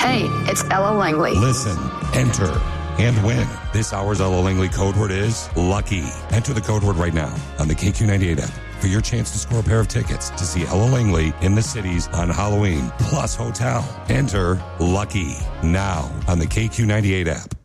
Hey, it's Ella Langley. Listen, enter, and win. This hour's Ella Langley code word is lucky. Enter the code word right now on the KQ98 app for your chance to score a pair of tickets to see Ella Langley in the cities on Halloween, plus hotel. Enter lucky now on the KQ98 app.